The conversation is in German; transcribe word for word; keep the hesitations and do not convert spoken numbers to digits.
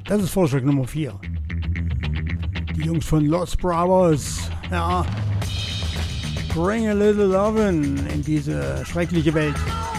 Das ist Vorschlag Nummer vier. Die Jungs von Lost Brothers, ja. Bring a little lovin' in diese schreckliche Welt.